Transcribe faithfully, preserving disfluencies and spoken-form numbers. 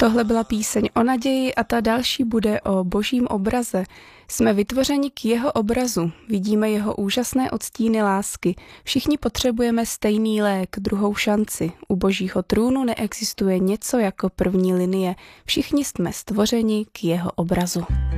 Tohle byla píseň o naději a ta další bude o božím obraze. Jsme vytvořeni k jeho obrazu, vidíme jeho úžasné odstíny lásky. Všichni potřebujeme stejný lék, druhou šanci. U božího trůnu neexistuje něco jako první linie. Všichni jsme stvořeni k jeho obrazu.